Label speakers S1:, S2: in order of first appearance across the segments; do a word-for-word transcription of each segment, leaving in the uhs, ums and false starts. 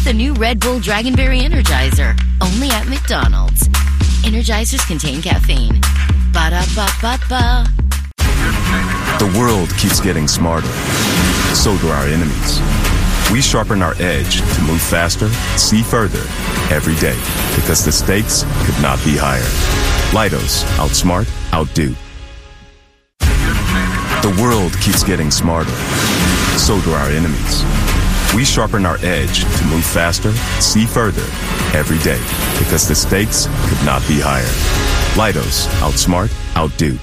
S1: the new Red Bull Dragonberry Energizer, only at McDonald's. Energizers contain caffeine. Ba-da-ba-ba-ba.
S2: The world keeps getting smarter. So do our enemies. We sharpen our edge to move faster, see further, every day. Because the stakes could not be higher. Leidos. Outsmart, outdo. The world keeps getting smarter. So do our enemies. We sharpen our edge to move faster, see further, every day. Because the stakes could not be higher. Leidos. Outsmart, outdo.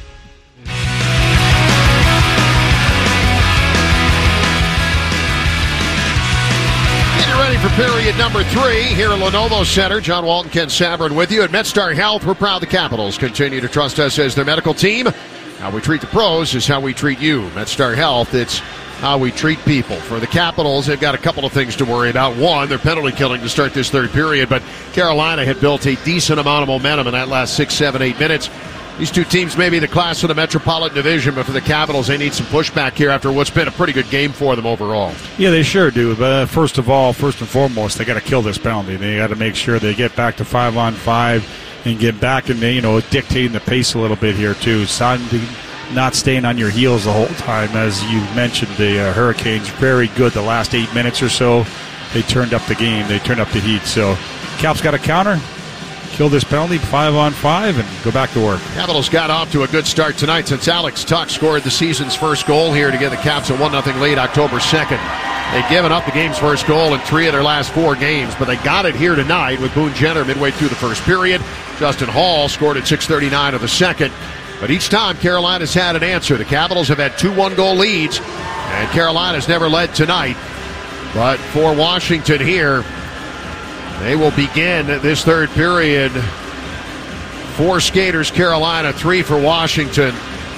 S3: For period number three here at Lenovo Center. John Walton, Ken Sabrin with you. At MedStar Health, we're proud the Capitals continue to trust us as their medical team. How we treat the pros is how we treat you. MedStar Health, it's how we treat people. For the Capitals, they've got a couple of things to worry about. One, their penalty killing to start this third period, but Carolina had built a decent amount of momentum in that last six, seven, eight minutes. These two teams may be the class of the Metropolitan Division, but for the Capitals, they need some pushback here after what's been a pretty good game for them overall.
S4: Yeah, they sure do. But uh, first of all, first and foremost, they got to kill this penalty. They got to make sure they get back to five on five and get back and, you know, dictating the pace a little bit here too. Not staying on your heels the whole time, as you mentioned. The uh, Hurricanes very good the last eight minutes or so. They turned up the game. They turned up the heat. So Caps got a counter. Kill this penalty, five on five, and go back to work.
S3: Capitals got off to a good start tonight since Alex Tuch scored the season's first goal here to give the Caps a one nothing lead October second. They've given up the game's first goal in three of their last four games, but they got it here tonight with Boone Jenner midway through the first period. Justin Hall scored at six thirty-nine of the second. But each time Carolina's had an answer. The Capitals have had two one-goal leads, and Carolina's never led tonight. But for Washington here, they will begin this third period. Four skaters, Carolina, three for Washington.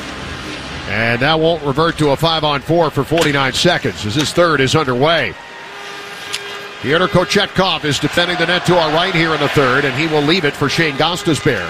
S3: And that won't revert to a five-on-four for forty-nine seconds as this third is underway. Pyotr Kochetkov is defending the net to our right here in the third, and he will leave it for Shane Gostisbehere.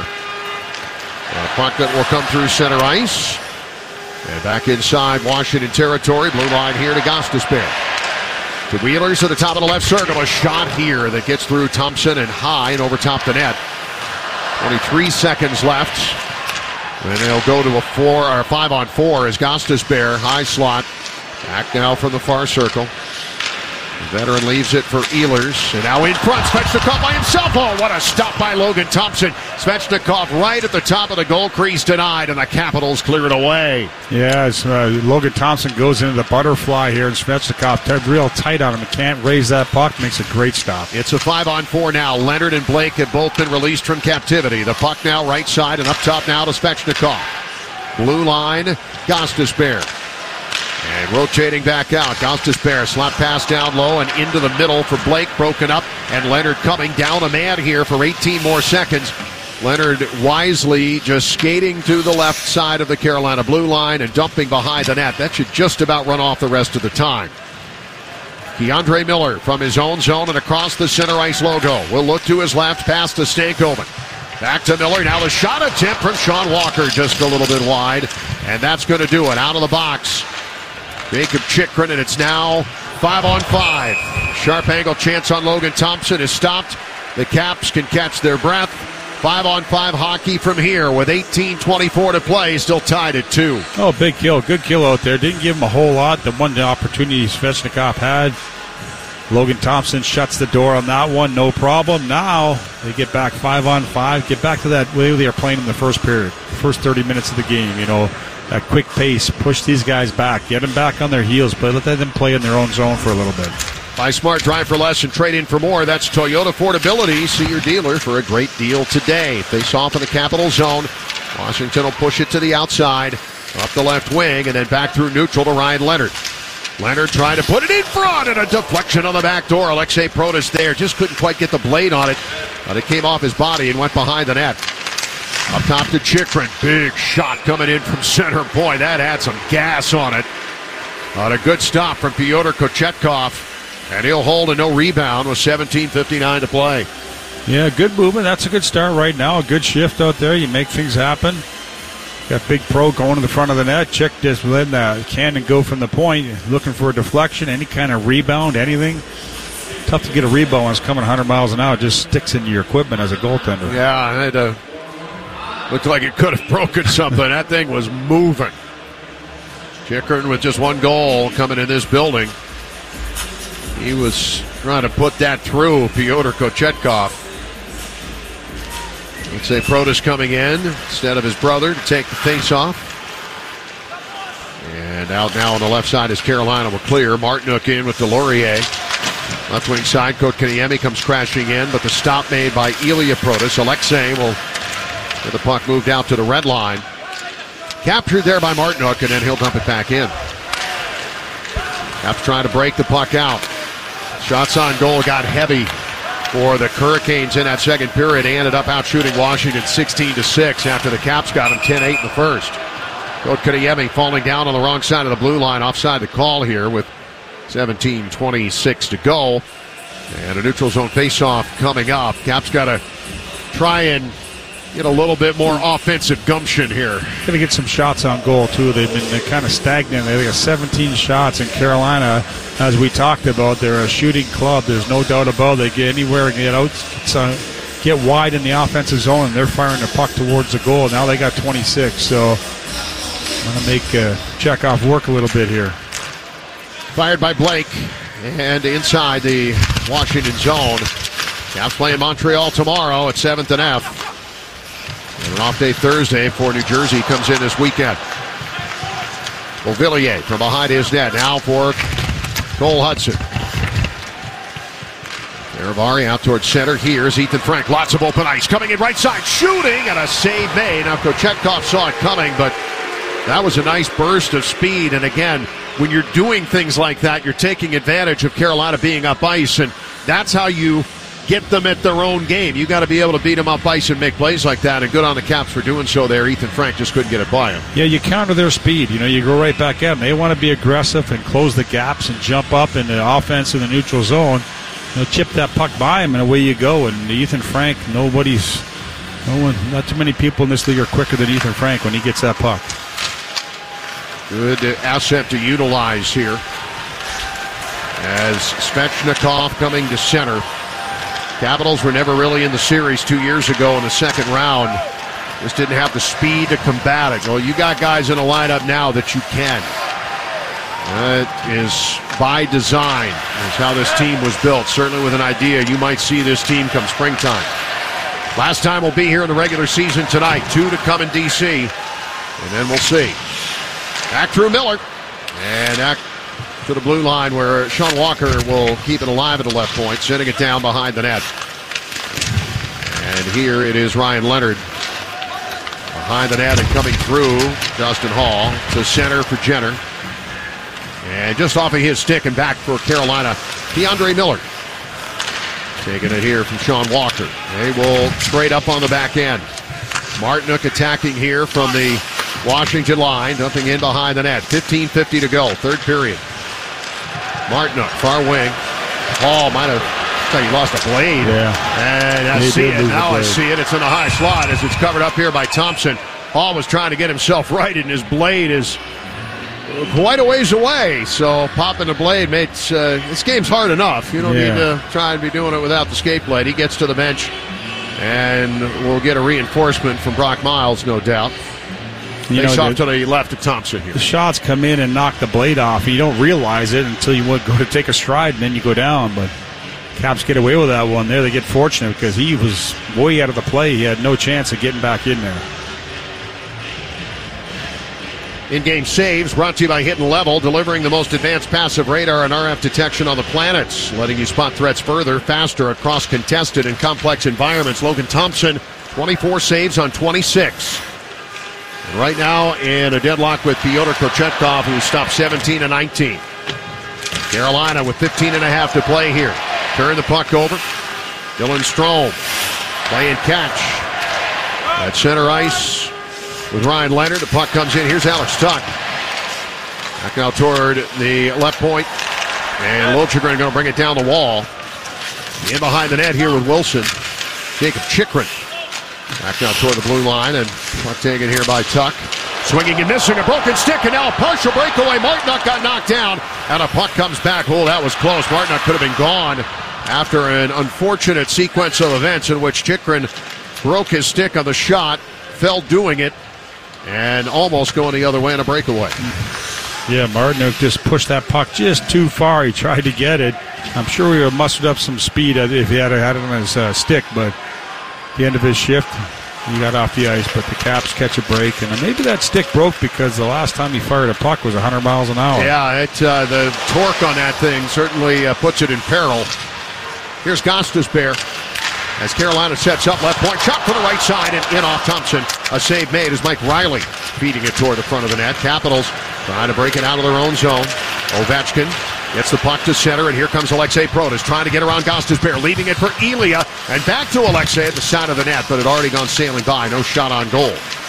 S3: A puck that will come through center ice. And back inside Washington territory. Blue line here to Gostisbehere. The Wheelers at the top of the left circle. A shot here that gets through Thompson and high and over top the net. twenty-three seconds left. And they'll go to a four or five on four as Gostisbehere, high slot. Back now from the far circle. The veteran leaves it for Ehlers. And now in front, Svechnikov by himself. Oh, what a stop by Logan Thompson. Svechnikov right at the top of the goal crease denied, and the Capitals clear it away.
S4: Yeah, it's, uh, Logan Thompson goes into the butterfly here, and Svechnikov t- real tight on him. He can't raise that puck. Makes a great stop.
S3: It's a five on four now. Leonard and Blake have both been released from captivity. The puck now right side, and up top now to Svechnikov. Blue line, Gostisbehere. And rotating back out, Gostisbehere, slap pass down low and into the middle for Blake, broken up, and Leonard coming down a man here for eighteen more seconds. Leonard wisely just skating to the left side of the Carolina blue line and dumping behind the net. That should just about run off the rest of the time. Keandre Miller from his own zone and across the center ice logo. Will look to his left, pass to Stankoven. Back to Miller, now the shot attempt from Sean Walker, just a little bit wide, and that's going to do it. Out of the box, Jacob Chychrun, and it's now five on five. Sharp angle chance on Logan Thompson is stopped. The Caps can catch their breath. Five on five hockey from here with eighteen twenty-four to play, still tied at two.
S4: Oh, big kill. Good kill out there. Didn't give him a whole lot. The one opportunity Svechnikov had, Logan Thompson shuts the door on that one. No problem. Now they get back five on five. Get back to that way they were playing in the first period, first thirty minutes of the game, you know. That quick pace, push these guys back, get them back on their heels, but let them play in their own zone for a little bit.
S3: Buy smart, drive for less, and trade in for more. That's Toyota Affordability. See your dealer for a great deal today. Face off in the Capital Zone. Washington will push it to the outside, up the left wing, and then back through neutral to Ryan Leonard. Leonard trying to put it in front, and a deflection on the back door. Alexei Protas there, just couldn't quite get the blade on it, but it came off his body and went behind the net. Up top to Chychrun. Big shot coming in from center. Boy, that had some gas on it. But a good stop from Pyotr Kochetkov. And he'll hold a no rebound with seventeen fifty-nine to play.
S4: Yeah, good movement. That's a good start right now. A good shift out there. You make things happen. Got Big Pro going to the front of the net. Chick just letting uh, Cannon go from the point. Looking for a deflection, any kind of rebound, anything. tough to get a rebound when it's coming one hundred miles an hour. It just sticks into your equipment as a goaltender.
S3: Yeah, it uh, looked like it could have broken something. That thing was moving. Chychrun with just one goal coming in this building. He was trying to put that through Pyotr Kochetkov. Let's say Protas coming in instead of his brother to take the face-off. And out now on the left side is Carolina will clear. Martinook in with Delorier. Left wing side, Kotkaniemi comes crashing in, but the stop made by Ilya Protas. Alexei will get the puck moved out to the red line. Captured there by Martinook, and then he'll dump it back in. Caps trying to break the puck out. Shots on goal got heavy for the Hurricanes in that second period. They ended up out shooting Washington sixteen to six after the Caps got them ten eight in the first. Kotkaniemi falling down on the wrong side of the blue line, offside the call here with seventeen twenty-six to go. And a neutral zone faceoff coming up. Caps got to try and get a little bit more offensive gumption here.
S4: Going to get some shots on goal, too. They've been kind of stagnant. They got seventeen shots in Carolina. As we talked about, they're a shooting club. There's no doubt about it. They get anywhere and get out, get wide in the offensive zone, and they're firing the puck towards the goal. Now they got twenty-six, so I'm going to make uh, Chekhov work a little bit here.
S3: Fired by Blake, and inside the Washington zone. Caps playing Montreal tomorrow at seventh and F. And an off day Thursday for New Jersey comes in this weekend. Beauvillier from behind his net now for Cole Hudson. Aravari out towards center. Here's Ethan Frank. Lots of open ice. Coming in right side. Shooting and a save made. Now Kochetkov saw it coming, but that was a nice burst of speed. And again, when you're doing things like that, you're taking advantage of Carolina being up ice. And that's how you get them at their own game. You got to be able to beat them up ice and make plays like that. And good on the Caps for doing so there. Ethan Frank just couldn't get it by him.
S4: Yeah, you counter their speed. You know, you go right back at them. They want to be aggressive and close the gaps and jump up in the offense in the neutral zone. You know, chip that puck by him, and away you go. And Ethan Frank, nobody's, no one, not too many people in this league are quicker than Ethan Frank when he gets that puck.
S3: Good asset to utilize here. As Svechnikov coming to center. Capitals were never really in the series two years ago in the second round. Just didn't have the speed to combat it. Well, you got guys in a lineup now that you can. That is by design. That's how this team was built. Certainly with an idea, you might see this team come springtime. Last time we'll be here in the regular season tonight. Two to come in D C. And then we'll see. Back through Miller. And back to the blue line where Sean Walker will keep it alive at the left point, sending it down behind the net. And here it is Ryan Leonard behind the net and coming through Justin Hall to center for Jenner. And just off of his stick and back for Carolina, DeAndre Miller. Taking it here from Sean Walker. They will trade up on the back end. Martinook attacking here from the Washington line, dumping in behind the net. fifteen fifty to go, third period. Martinook, far wing. Hall might have, thought he lost a blade.
S4: Yeah.
S3: And I
S4: He
S3: see
S4: did
S3: it.
S4: lose
S3: Now
S4: the
S3: I
S4: blade.
S3: see it. It's in the high slot as it's covered up here by Thompson. Hall was trying to get himself right, and his blade is quite a ways away. So popping the blade makes uh, this game's hard enough. You don't
S4: Yeah.
S3: need to try and be doing it without the skate blade. He gets to the bench, and we'll get a reinforcement from Brock Miles, no doubt.
S4: You
S3: Face
S4: know,
S3: off
S4: the,
S3: to the left of Thompson here.
S4: the shots come in and knock the blade off, and you don't realize it until you would go to take a stride, and then you go down. But Caps get away with that one there. They get fortunate because he was way out of the play. He had no chance of getting back in there.
S3: In-game saves brought to you by Hidden Level, delivering the most advanced passive radar and R F detection on the planet, letting you spot threats further, faster across contested and complex environments. Logan Thompson, twenty-four saves on twenty-six. And right now in a deadlock with Pyotr Kochetkov, who stopped seventeen and nineteen. Carolina with fifteen and a half to play here. Turn the puck over. Dylan Strome playing catch at center ice with Ryan Leonard. The puck comes in. Here's Alex Tuch. Back now toward the left point. And Liljegren going to bring it down the wall. In behind the net here with Wilson. Jacob Chychrun. Back now toward the blue line. And puck taken here by Tuch. Swinging and missing. A broken stick. And now a partial breakaway. Martinook got knocked down. And a puck comes back. Oh, that was close. Martinook could have been gone after an unfortunate sequence of events in which Chychrun broke his stick on the shot, fell doing it, and almost going the other way in a breakaway.
S4: Yeah, Martinook just pushed that puck just too far. He tried to get it. I'm sure he would have mustered up some speed if he had had it on his uh, stick, but at the end of his shift, he got off the ice. But the Caps catch a break, and maybe that stick broke because the last time he fired a puck was one hundred miles an hour.
S3: Yeah, it, uh, the torque on that thing certainly uh, puts it in peril. Here's Gostisbehere as Carolina sets up left point. Shot for the right side and in off Thompson. A save made as Mike Riley feeding it toward the front of the net. Capitals trying to break it out of their own zone. Ovechkin gets the puck to center, and here comes Alexei Protas trying to get around Gostisbehere, leaving it for Elia, and back to Alexei at the side of the net, but it already gone sailing by. No shot on goal.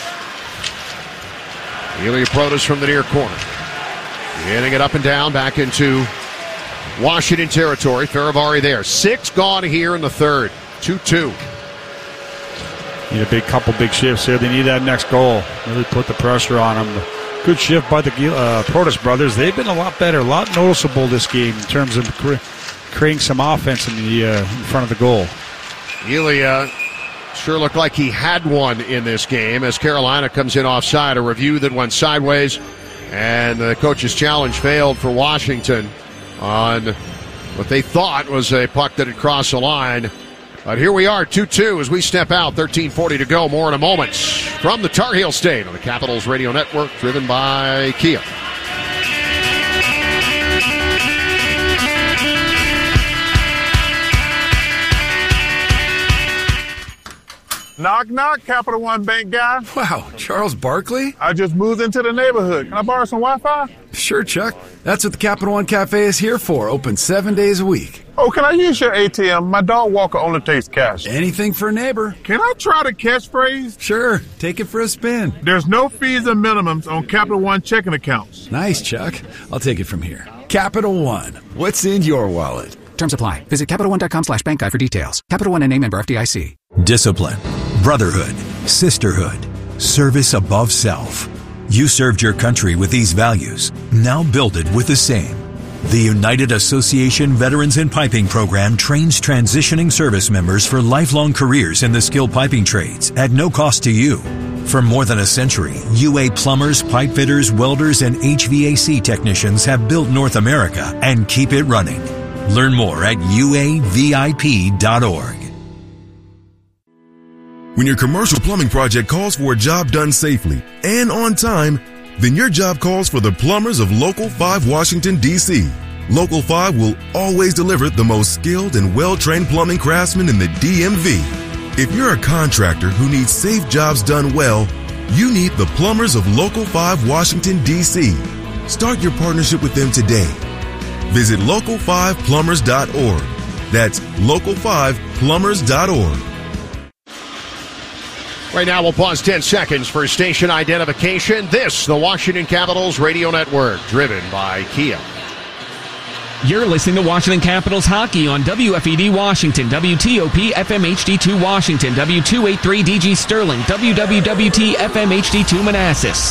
S3: Elia Protas from the near corner. Getting it up and down, back into Washington territory. Faravari there. Six gone here in the third. two two.
S4: Need a big couple big shifts here. They need that next goal. Really put the pressure on them. Good shift by the uh, Protas brothers. They've been a lot better, a lot noticeable this game in terms of cre- creating some offense in the uh, in front of the goal.
S3: Elia sure looked like he had one in this game as Carolina comes in offside. A review that went sideways, and the coach's challenge failed for Washington on what they thought was a puck that had crossed the line. But here we are, two two as we step out. thirteen forty to go. More in a moment from the Tar Heel State on the Capitals Radio Network, driven by Kia.
S5: Knock, knock, Capital One Bank guy.
S6: Wow, Charles Barkley?
S5: I just moved into the neighborhood. Can I borrow some Wi-Fi?
S6: Sure, Chuck. That's what the Capital One Cafe is here for, open seven days a week.
S5: Oh, can I use your A T M? My dog walker only takes cash.
S6: Anything for a neighbor.
S5: Can I try the catchphrase?
S6: Sure, take it for a spin.
S5: There's no fees and minimums on Capital One checking accounts.
S6: Nice, Chuck. I'll take it from here. Capital One, what's in your wallet?
S7: Terms apply. Visit Capital One dot com slash bank guide for details. Capital One and name member F D I C.
S8: Discipline, brotherhood, sisterhood, service above self. You served your country with these values. Now build it with the same. The United Association Veterans in Piping Program trains transitioning service members for lifelong careers in the skilled piping trades at no cost to you. For more than a century, U A plumbers, pipe fitters, welders, and H V A C technicians have built North America and keep it running. Learn more at U A V I P dot org.
S9: When your commercial plumbing project calls for a job done safely and on time, then your job calls for the plumbers of Local five Washington, D C Local five will always deliver the most skilled and well-trained plumbing craftsmen in the D M V. If you're a contractor who needs safe jobs done well, you need the plumbers of Local five Washington, D C Start your partnership with them today. Visit local five plumbers dot org. That's local five plumbers dot org.
S3: Right now, we'll pause ten seconds for station identification. This, the Washington Capitals Radio Network, driven by Kia.
S10: You're listening to Washington Capitals hockey on W F E D Washington, W T O P F M H D two Washington, W two eighty-three D G Sterling, W W W T F M H D two Manassas.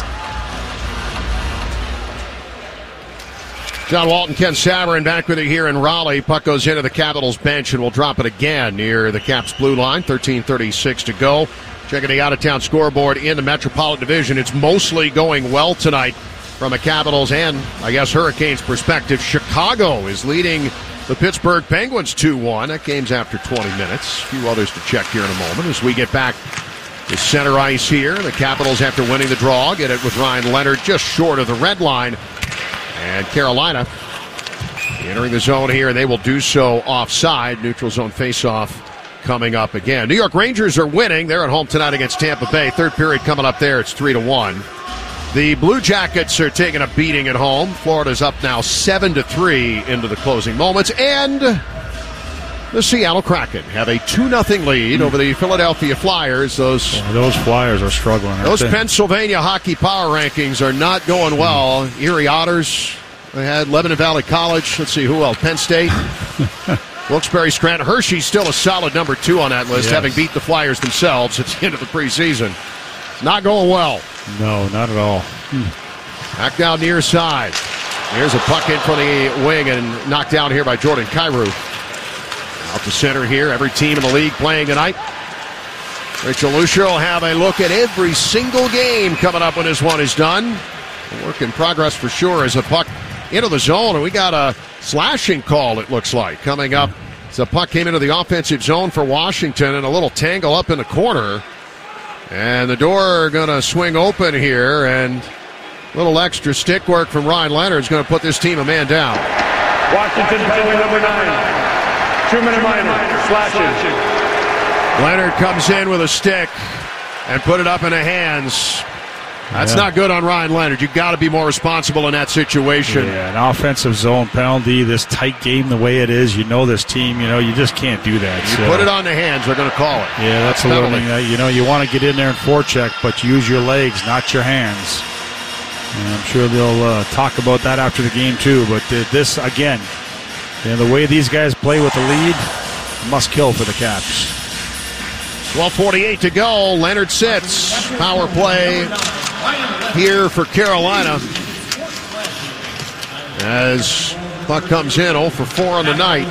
S3: John Walton, Ken Savarin back with you here in Raleigh. Puck goes into the Capitals bench and will drop it again near the Caps blue line. thirteen thirty-six to go. Checking the out-of-town scoreboard in the Metropolitan Division. It's mostly going well tonight from a Capitals and, I guess, Hurricanes perspective. Chicago is leading the Pittsburgh Penguins two one. That game's after twenty minutes. A few others to check here in a moment as we get back to center ice here. The Capitals, after winning the draw, get it with Ryan Leonard just short of the red line. And Carolina entering the zone here, and they will do so offside. Neutral zone faceoff coming up again. New York Rangers are winning. They're at home tonight against Tampa Bay. Third period coming up there. It's three to one. The Blue Jackets are taking a beating at home. Florida's up now seven to three into the closing moments. And the Seattle Kraken have a two nothing lead over the Philadelphia Flyers. Those
S4: yeah, those Flyers are struggling.
S3: Those Pennsylvania hockey power rankings are not going well. Mm. Erie Otters, they had Lebanon Valley College. Let's see, who else? Penn State. Wilkes-Barre, Scranton. Hershey's still a solid number two on that list, yes, having beat the Flyers themselves at the end of the preseason. Not going well.
S4: No, not at all.
S3: Hmm. Back down near side. Here's a puck in from the wing and knocked down here by Jordan Kyrou. Out to center here. Every team in the league playing tonight. Rachel Lucia will have a look at every single game coming up when this one is done. A work in progress for sure as a puck into the zone, and we got a slashing call, it looks like, coming up. As the puck came into the offensive zone for Washington, and a little tangle up in the corner. And the door going to swing open here, and a little extra stick work from Ryan Leonard is going to put this team a man down.
S11: Washington penalty number nine. Two-minute minor, slashing.
S3: Leonard comes in with a stick and put it up in the hands. That's yeah. not good on Ryan Leonard. You've got to be more responsible in that situation.
S4: Yeah, an offensive zone penalty, this tight game the way it is, you know this team, you know, you just can't do that.
S3: You so. put it on the hands, they're going to call it.
S4: Yeah, that's, that's a little thing. That, you know, you want to get in there and forecheck, but you use your legs, not your hands. And I'm sure they'll uh, talk about that after the game, too. But uh, this, again, you know, the way these guys play with the lead, must kill for the Caps.
S3: twelve forty-eight to go. Leonard sits. Power play here for Carolina. As puck comes in, oh for four on the night.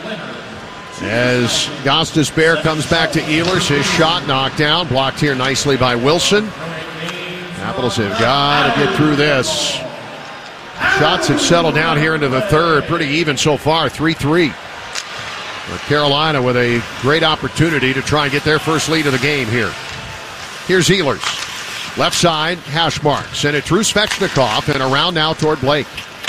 S3: As Gostisbehere comes back to Ehlers. His shot knocked down. Blocked here nicely by Wilson. Capitals have got to get through this. Shots have settled down here into the third. Pretty even so far. three three. Carolina with a great opportunity to try and get their first lead of the game here. Here's Ehlers. Left side, hash mark. Send it through Svechnikov and around now toward Blake.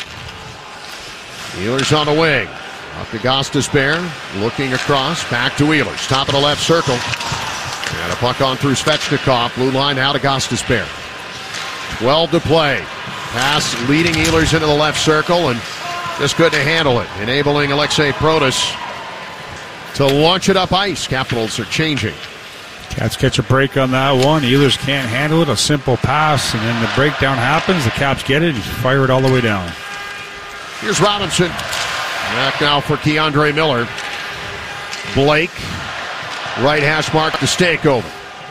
S3: Ehlers on the wing. Up to Gostisbehere. Looking across. Back to Ehlers. Top of the left circle. And a puck on through Svechnikov. Blue line now to Gostisbehere. twelve to play. Pass leading Ehlers into the left circle and just couldn't handle it. Enabling Alexei Protas to launch it up ice. Capitals are changing.
S4: Caps catch a break on that one. Ehlers can't handle it. A simple pass, and then the breakdown happens. The Caps get it and fire it all the way down.
S3: Here's Robinson. Back now for Keandre Miller. Blake. Right hash mark to Stakeover.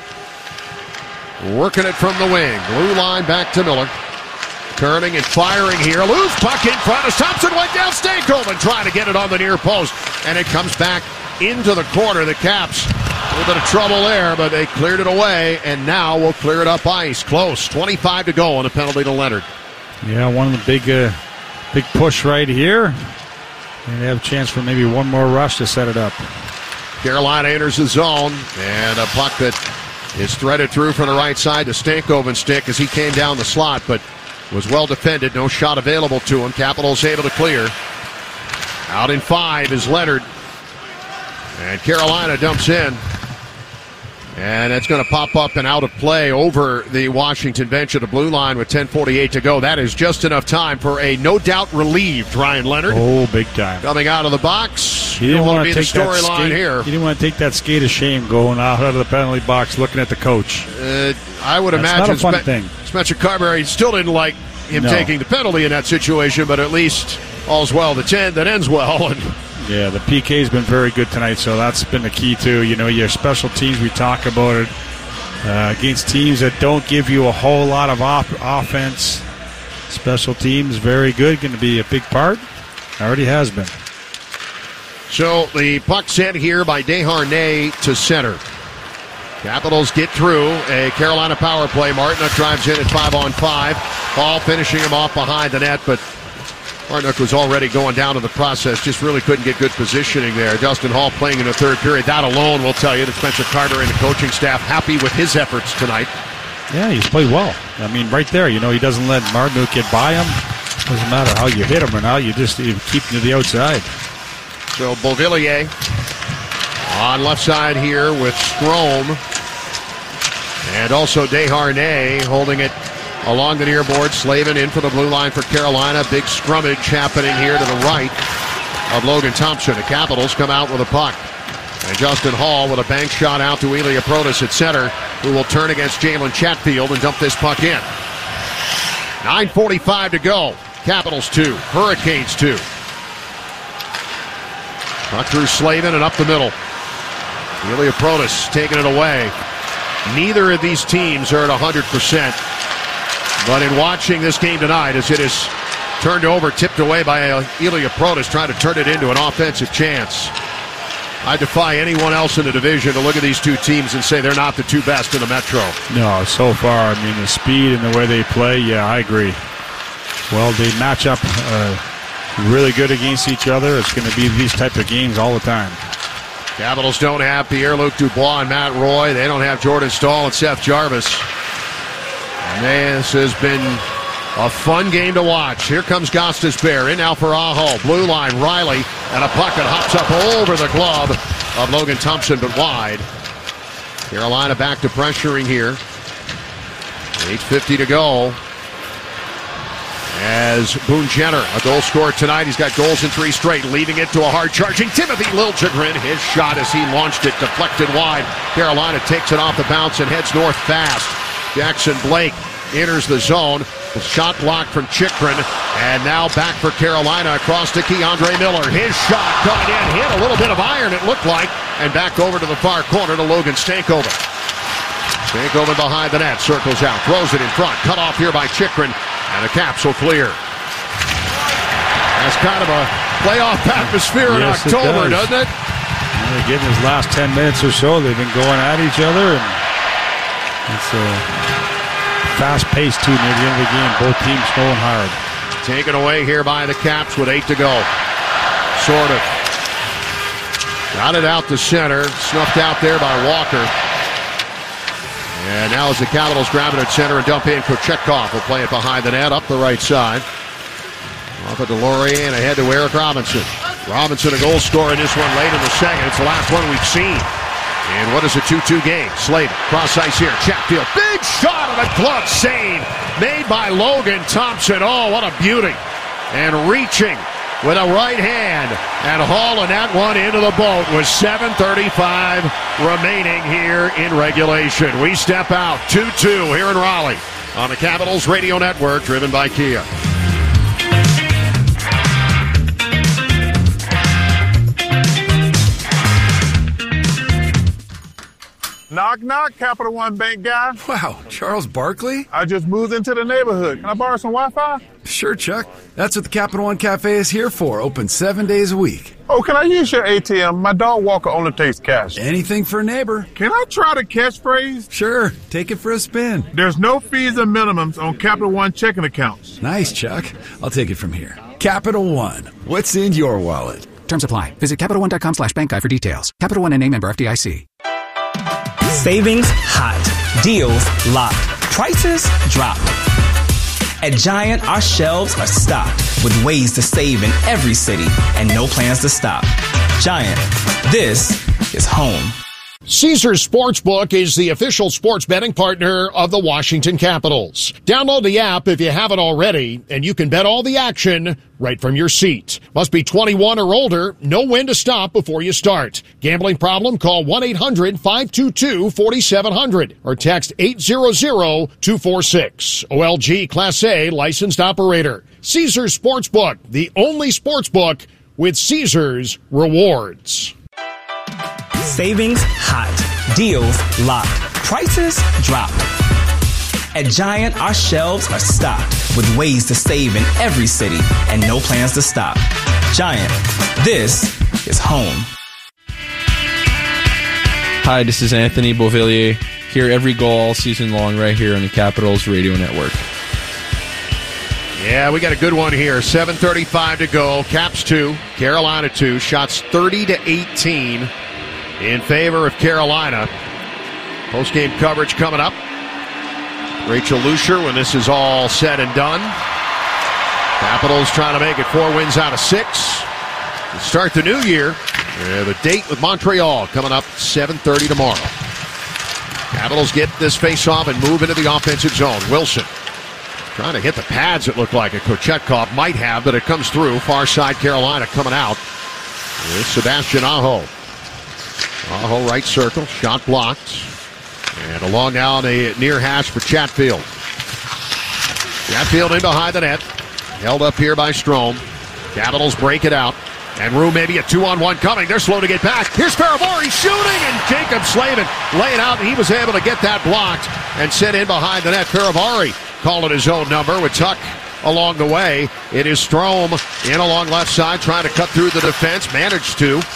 S3: Working it from the wing. Blue line back to Miller. Turning and firing here. Loose puck in front as Thompson went down. Stakeover trying to get it on the near post. And it comes back into the corner. The Caps, a little bit of trouble there, but they cleared it away, and now we'll clear it up ice. Close. twenty-five to go on a penalty to Leonard.
S4: Yeah, one of the big uh, big push right here. And they have a chance for maybe one more rush to set it up.
S3: Carolina enters the zone, and a puck that is threaded through from the right side to Stankoven's stick as he came down the slot, but was well defended. No shot available to him. Capitals able to clear. Out in five is Leonard. And Carolina dumps in. And it's going to pop up and out of play over the Washington bench at the blue line with ten forty-eight to go. That is just enough time for a no doubt relieved Ryan Leonard.
S4: Oh, big time.
S3: Coming out of the box.
S4: He didn't want to
S3: be
S4: take
S3: the
S4: that
S3: storyline
S4: skate,
S3: here.
S4: He didn't want to take that skate of shame going out of the penalty box looking at the coach.
S3: Uh, I would
S4: That's
S3: imagine
S4: not a fun
S3: Spe-
S4: thing.
S3: Spencer Carberry still didn't like him
S4: no.
S3: taking the penalty in that situation, but at least all's well that that ends well. And
S4: yeah, the P K's been very good tonight, so that's been the key too. You know, your special teams, we talk about it uh, against teams that don't give you a whole lot of op- offense. Special teams, very good, going to be a big part. Already has been.
S3: So the puck sent here by Desharnais to center. Capitals get through a Carolina power play. Martinook drives in at five on five. Hall finishing him off behind the net, but Martinook was already going down in the process. Just really couldn't get good positioning there. Justin Hall playing in the third period. That alone will tell you that Spencer Carter and the coaching staff happy with his efforts tonight.
S4: Yeah, he's played well. I mean, right there, you know, he doesn't let Martinook get by him. Doesn't matter how you hit him or not. You just you keep him to the outside.
S3: So Beauvillier on left side here with Strome. And also Desharnais holding it along the near board. Slavin in for the blue line for Carolina. Big scrummage happening here to the right of Logan Thompson. The Capitals come out with a puck. And Justin Hall with a bank shot out to Ilya Protas at center, who will turn against Jalen Chatfield and dump this puck in. nine forty-five to go. Capitals two, Hurricanes two. Puck through Slavin and up the middle. Ilya Protas taking it away. Neither of these teams are at one hundred percent. But in watching this game tonight, as it is turned over, tipped away by Ilya Protas, trying to turn it into an offensive chance. I defy anyone else in the division to look at these two teams and say they're not the two best in the Metro.
S4: No, so far, I mean, the speed and the way they play, yeah, I agree. Well, they match up uh, really good against each other. It's going to be these type of games all the time.
S3: Capitals don't have Pierre-Luc Dubois and Matt Roy. They don't have Jordan Staal and Seth Jarvis. And this has been a fun game to watch. Here comes Gostisbehere in now for Aho. Blue line, Riley, and a puck that hops up over the glove of Logan Thompson, but wide. Carolina back to pressuring here. eight fifty to go. As Boone Jenner, a goal scorer tonight. He's got goals in three straight, leaving it to a hard-charging Timothy Liljegren. His shot as he launched it, deflected wide. Carolina takes it off the bounce and heads north fast. Jackson Blake enters the zone. The shot blocked from Chychrun. And now back for Carolina across to Keandre Miller. His shot coming in, hit a little bit of iron, it looked like. And back over to the far corner to Logan Stankoven. Stankoven behind the net, circles out, throws it in front. Cut off here by Chychrun. And the Caps will clear. That's kind of a playoff atmosphere in
S4: yes,
S3: October,
S4: it does.
S3: doesn't it?
S4: Well, again, these last ten minutes or so, they've been going at each other. And it's a fast-paced too near the end of the game. Both teams going hard.
S3: Taken away here by the Caps with eight to go. Sort of. Got it out to center. Snuffed out there by Walker. And now as the Capitals grab it at center and dump in, Kochetkov will play it behind the net, up the right side. Off of Delorier and ahead to Eric Robinson. Robinson a goal scorer in this one late in the second. It's the last one we've seen. And what is a two two game? Slavin, cross ice here, Chatfield. Big shot on a glove save made by Logan Thompson. Oh, what a beauty. And reaching with a right hand and hauling that one into the boat with seven thirty-five remaining here in regulation. We step out two two here in Raleigh on the Capitals Radio Network, driven by Kia.
S5: Knock, knock, Capital One Bank guy.
S6: Wow, Charles Barkley?
S5: I just moved into the neighborhood. Can I borrow some Wi-Fi?
S6: Sure, Chuck. That's what the Capital One Cafe is here for, open seven days a week.
S5: Oh, can I use your A T M? My dog Walker only takes cash.
S6: Anything for a neighbor.
S5: Can I try the catchphrase?
S6: Sure, take it for a spin.
S5: There's no fees and minimums on Capital One checking accounts.
S6: Nice, Chuck. I'll take it from here. Capital One, what's in your wallet?
S7: Terms apply. Visit Capital One dot com slash bank guide for details. Capital One N A member F D I C.
S12: Savings hot. Deals locked. Prices drop. At Giant, our shelves are stocked with ways to save in every city and no plans to stop. Giant, this is home.
S3: Caesars Sportsbook is the official sports betting partner of the Washington Capitals. Download the app if you haven't already, and you can bet all the action right from your seat. Must be twenty-one or older. Know when to stop before you start. Gambling problem? Call one eight hundred five two two four seven zero zero or text eight hundred two four six. O L G Class A licensed operator. Caesars Sportsbook, the only sportsbook with Caesars rewards.
S12: Savings hot. Deals locked. Prices drop. At Giant, our shelves are stocked with ways to save in every city and no plans to stop. Giant, this is home.
S13: Hi, this is Anthony Beauvillier. Hear every goal all season long right here on the Capitals Radio Network.
S3: Yeah, we got a good one here. seven thirty-five to go. Caps two, Carolina two. Shots thirty to eighteen in favor of Carolina. Post-game coverage coming up. Rachel Lucier when this is all said and done. Capitals trying to make it four wins out of six. To start the new year, we have a date with Montreal coming up seven thirty tomorrow. Capitals get this face-off and move into the offensive zone. Wilson trying to hit the pads, it looked like a Kochetkov might have, but it comes through. Far side Carolina coming out with Sebastian Aho. Aho right circle, shot blocked. And along now the near hash for Chatfield. Chatfield in behind the net. Held up here by Strome. Capitals break it out. And room maybe a two-on-one coming. They're slow to get back. Here's Faravari shooting, and Jacob Slavin laying out. He was able to get that blocked and sent in behind the net. Faravari calling his own number with Tuck along the way. It is Strome in along left side trying to cut through the defense. Managed to.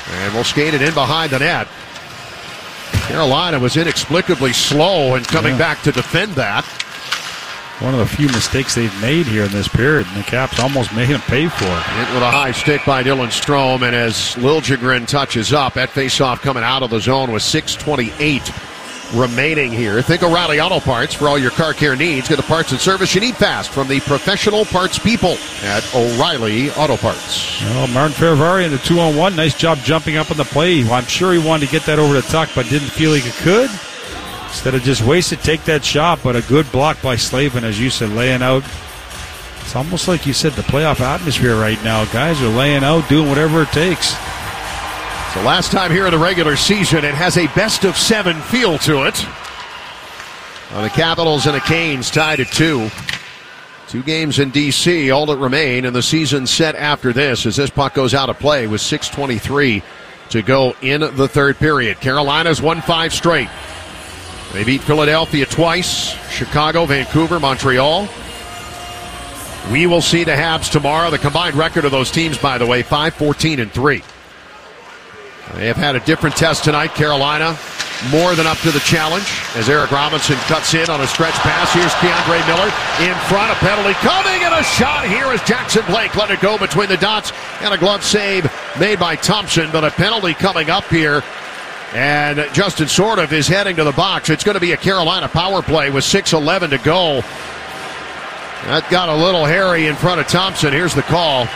S3: And we'll skate it in behind the net. Carolina was inexplicably slow in coming yeah. back to defend that.
S4: One of the few mistakes they've made here in this period, and the Caps almost made him pay for it.
S3: Hit with a high stick by Dylan Strome, and as Liljegren touches up, that faceoff coming out of the zone with six twenty-eight remaining here. Think O'Reilly Auto Parts for all your car care needs. Get the parts and service you need fast from the professional parts people at O'Reilly Auto Parts.
S4: Well, Martin Ferravari in the two-on-one. Nice job jumping up on the play. I'm sure he wanted to get that over the tuck, but didn't feel he could. Instead of just waste it, take that shot, but a good block by Slavin, as you said, laying out. It's almost like you said, the playoff atmosphere right now. Guys are laying out, doing whatever it takes.
S3: So last time here in the regular season, it has a best of seven feel to it. Well, the Capitals and the Canes tied at two. Two games in D C, all that remain, and the season set after this as this puck goes out of play with six twenty-three to go in the third period. Carolina's won five straight. They beat Philadelphia twice, Chicago, Vancouver, Montreal. We will see the Habs tomorrow. The combined record of those teams, by the way, five fourteen and three. They have had a different test tonight. Carolina more than up to the challenge as Eric Robinson cuts in on a stretch pass. Here's Keandre Miller in front. A penalty coming and a shot here as Jackson Blake let it go between the dots and a glove save made by Thompson, but a penalty coming up here. And Justin Sordoff is heading to the box. It's going to be a Carolina power play with six eleven to go. That got a little hairy in front of Thompson. Here's the call.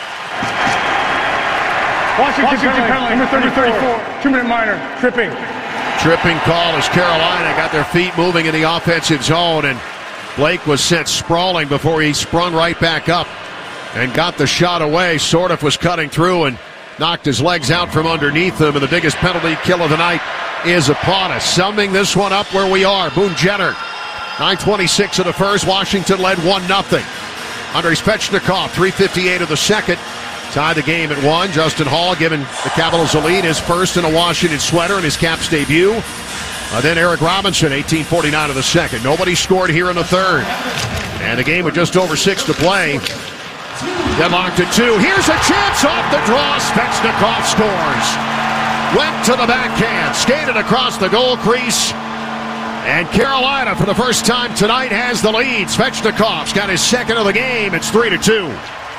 S11: Washington, Washington penalty, number thirty-four, two-minute minor, tripping.
S3: Tripping call as Carolina got their feet moving in the offensive zone, and Blake was sent sprawling before he sprung right back up and got the shot away. Sordoff was cutting through and knocked his legs out from underneath him, and the biggest penalty kill of the night is upon us. Summing this one up where we are, Boone Jenner, nine twenty-six of the first, Washington led one nothing. Andrei Svechnikov, three fifty-eight of the second, tied the game at one. Justin Hall giving the Capitals a lead, his first in a Washington sweater in his Caps debut. Uh, then Eric Robinson, eighteen forty-nine of the second. Nobody scored here in the third. And the game with just over six to play. Deadlocked at two. Here's a chance off the draw. Svechnikov scores. Went to the backhand, skated across the goal crease. And Carolina, for the first time tonight, has the lead. Svechnikov's got his second of the game. It's three to two.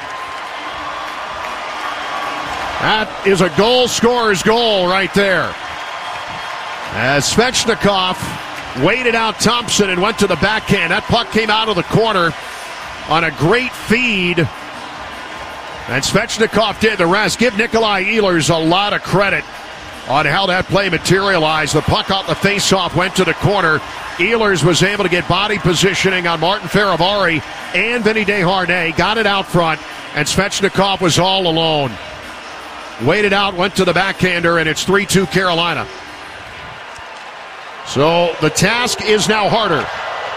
S3: That is a goal scorer's goal right there. As Svechnikov waited out Thompson and went to the backhand. That puck came out of the corner on a great feed. And Svechnikov did the rest. Give Nikolai Ehlers a lot of credit on how that play materialized. The puck out the faceoff went to the corner. Ehlers was able to get body positioning on Martin Ferravari and Vinny Desharnais. Got it out front, and Svechnikov was all alone. Waited out, went to the backhander, and it's three two Carolina. So the task is now harder.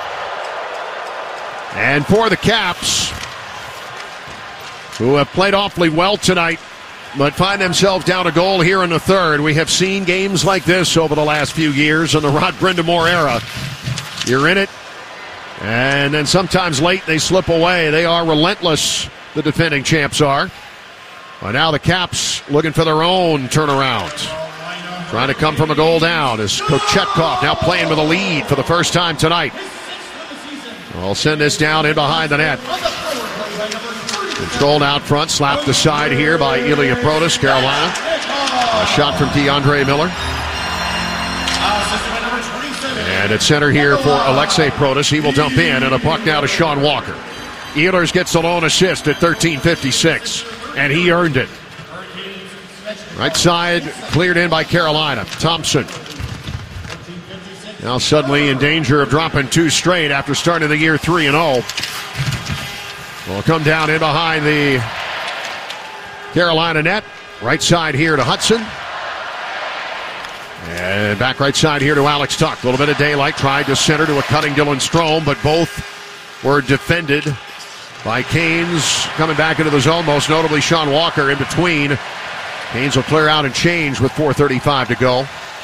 S3: And for the Caps, who have played awfully well tonight, but find themselves down a goal here in the third. We have seen games like this over the last few years in the Rod Brind'Amour era. You're in it, and then sometimes late they slip away. They are relentless, the defending champs are. But now the Caps looking for their own turnaround. Trying to come from a goal down as Kochetkov now playing with a lead for the first time tonight. I'll send this down in behind the net. Controlled out front, slapped aside here by Ilya Protas, Carolina. A shot from Keandre Miller. And at center here for Alexei Protas. He will dump in, and a puck now to Sean Walker. Ehlers gets the lone assist at thirteen fifty-six, and he earned it. Right side cleared in by Carolina. Thompson. Now suddenly in danger of dropping two straight after starting the year three and oh. Will come down in behind the Carolina net. Right side here to Hudson. And back right side here to Alex Tuch. A little bit of daylight. Tried to center to a cutting Dylan Strome, but both were defended by Canes coming back into the zone. Most notably Sean Walker in between. Canes will clear out and change with four thirty-five to go.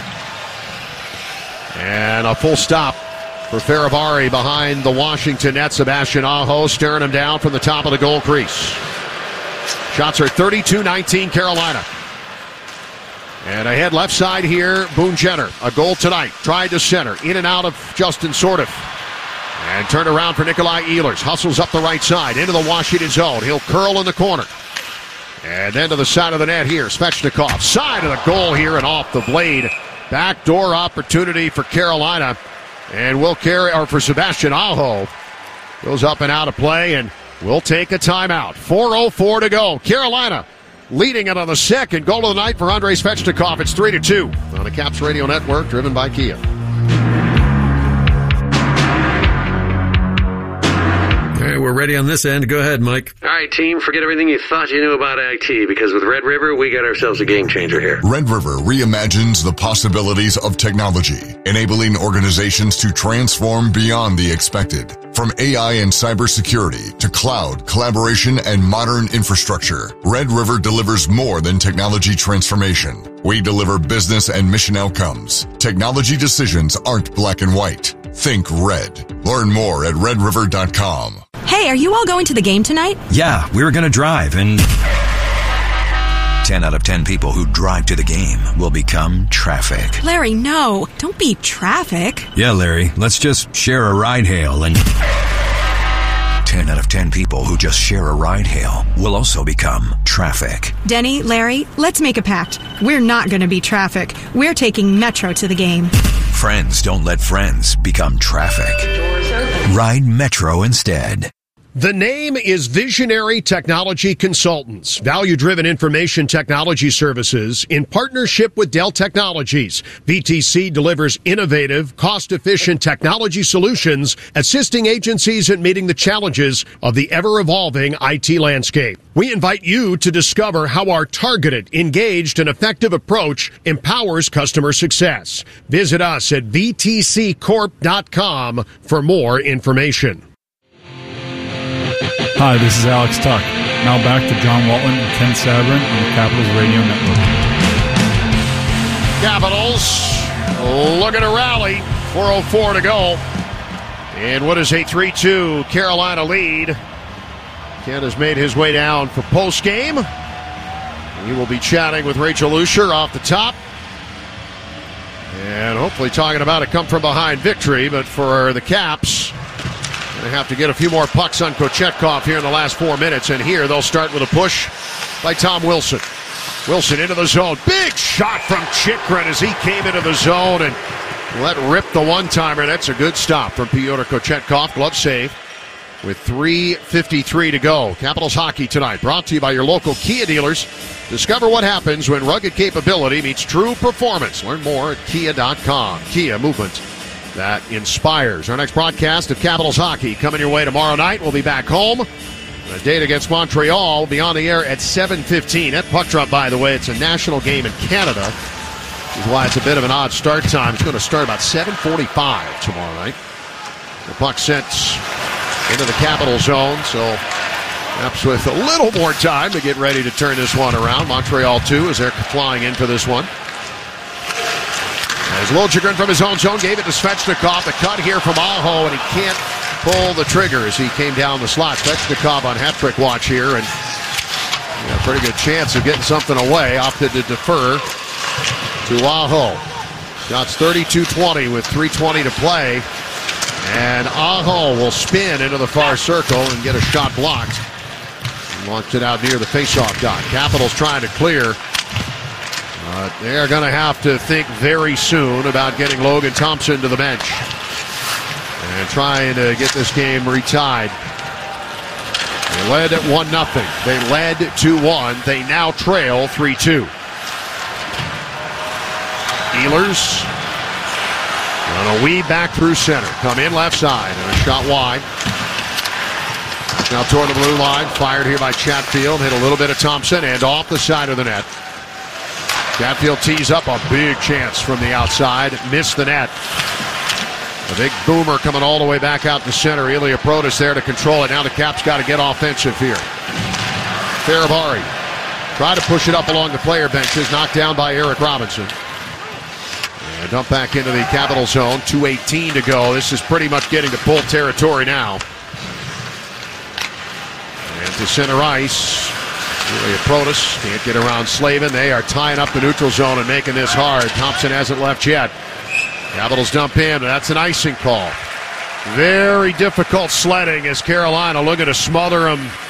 S3: And a full stop for Ferravari behind the Washington net. Sebastian Aho staring him down from the top of the goal crease. Shots are thirty-two nineteen Carolina. And ahead left side here, Boone Jenner. A goal tonight. Tried to center. In and out of Justin Sortif. And turned around for Nikolai Ehlers. Hustles up the right side into the Washington zone. He'll curl in the corner. And then to the side of the net here, Svechnikov. Side of the goal here and off the blade. Backdoor opportunity for Carolina. And will carry, or for Sebastian Aho. Goes up and out of play and will take a timeout. four oh four to go. Carolina leading it on the second goal of the night for Andrei Svechnikov. It's three to two on the Caps Radio Network, driven by Kia.
S14: All right, we're ready on this end. Go ahead, Mike.
S15: All right, team, forget everything you thought you knew about I T, because with Red River, we got ourselves a game changer here.
S16: Red River reimagines the possibilities of technology, enabling organizations to transform beyond the expected. From A I and cybersecurity to cloud, collaboration, and modern infrastructure, Red River delivers more than technology transformation. We deliver business and mission outcomes. Technology decisions aren't black and white. Think red. Learn more at red river dot com.
S17: Hey, are you all going to the game tonight?
S8: Yeah, we were going to drive, and ten out of ten people who drive to the game will become traffic.
S17: Larry, no. Don't be traffic.
S8: Yeah, Larry, let's just share a ride hail, and ten out of ten people who just share a ride hail will also become traffic.
S17: Denny, Larry, let's make a pact. We're not going to be traffic. We're taking Metro to the game.
S8: Friends don't let friends become traffic. Ride Metro instead.
S3: The name is Visionary Technology Consultants, value-driven information technology services in partnership with Dell Technologies. V T C delivers innovative, cost-efficient technology solutions, assisting agencies in meeting the challenges of the ever-evolving I T landscape. We invite you to discover how our targeted, engaged, and effective approach empowers customer success. Visit us at v t c corp dot com for more information.
S4: Hi, this is Alex Tuck. Now back to John Waltman and Ken Sabrin on the Capitals Radio Network.
S3: Capitals looking to rally. four oh four to go. And what is a three two Carolina lead? Ken has made his way down for postgame. We will be chatting with Rachel Usher off the top. And hopefully talking about a come-from-behind victory. But for the Caps, they have to get a few more pucks on Kochetkov here in the last four minutes. And here they'll start with a push by Tom Wilson. Wilson into the zone. Big shot from Chychrun as he came into the zone and let rip the one-timer. That's a good stop from Pyotr Kochetkov. Glove save with three fifty-three to go. Capitals hockey tonight brought to you by your local Kia dealers. Discover what happens when rugged capability meets true performance. Learn more at kia dot com. Kia, movement that inspires. Our next broadcast of Capitals hockey coming your way tomorrow night. We'll be back home. The date against Montreal will be on the air at seven fifteen. At Puck Drop, by the way, it's a national game in Canada, which is why it's a bit of an odd start time. It's going to start about seven forty-five tomorrow night. The puck sent into the Capital zone, so perhaps with a little more time to get ready to turn this one around. Montreal, too, as they're flying in for this one. As Liljegren from his own zone gave it to Svechnikov. The cut here from Aho, and he can't pull the trigger as he came down the slot. Svechnikov on hat-trick watch here, and yeah, pretty good chance of getting something away. Opted to defer to Aho. Shots thirty-two twenty with three twenty to play. And Aho will spin into the far circle and get a shot blocked. Launched it out near the faceoff dot. Capitals trying to clear. Uh, they're going to have to think very soon about getting Logan Thompson to the bench and trying to get this game retied. They led at one nothing. They led two one. They now trail three two. Ehlers on a weave back through center. Come in left side and a shot wide. Now toward the blue line. Fired here by Chatfield. Hit a little bit of Thompson and off the side of the net. Chatfield tees up a big chance from the outside. Missed the net. A big boomer coming all the way back out to center. Ilya Protas there to control it. Now the Caps got to get offensive here. Farabari tried to push it up along the player benches. Knocked down by Eric Robinson. And dump back into the Capital zone. two eighteen to go. This is pretty much getting to full territory now. And to center ice. Julia Protas can't get around Slavin. They are tying up the neutral zone and making this hard. Thompson hasn't left yet. Capitals dump in, but that's an icing call. Very difficult sledding as Carolina looking to smother them